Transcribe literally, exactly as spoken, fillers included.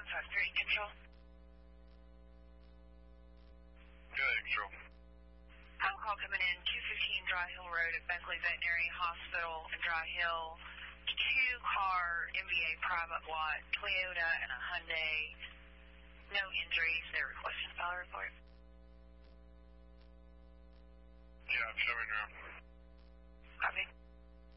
one five three, control. Good, control. Phone call coming in, two fifteen Dry Hill Road at Beckley Veterinary Hospital in Dry Hill. Two-car M V A private lot, Toyota and a Hyundai. No injuries. They're requesting a